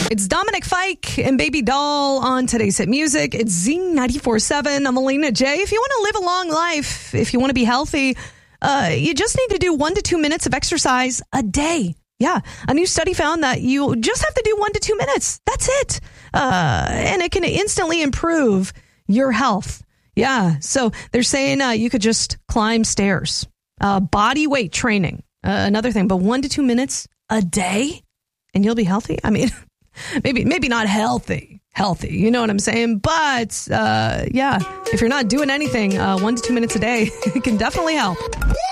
It's Dominic Fike and Baby Doll on today's hit music. It's Z94.7. I'm Alina J. If you want to live a long life, if you want to be healthy, you just need to do 1 to 2 minutes of exercise a day. Yeah, a new study found that you just have to do 1 to 2 minutes. That's it. And it can instantly improve your health. Yeah, so they're saying you could just climb stairs. Body weight training, another thing. But 1 to 2 minutes a day and you'll be healthy? I mean, maybe not healthy, you know what I'm saying? But yeah, if you're not doing anything, 1 to 2 minutes a day, it can definitely help.